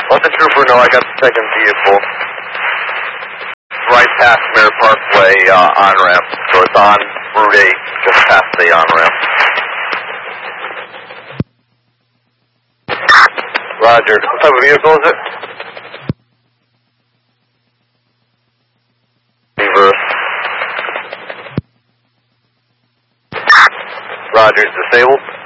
Let the trooper know I got the second vehicle. Right past Mare Parkway on-ramp. So it's on Route 8, just past the on-ramp. Roger. What type of vehicle is it? Reverse. Roger. It's disabled.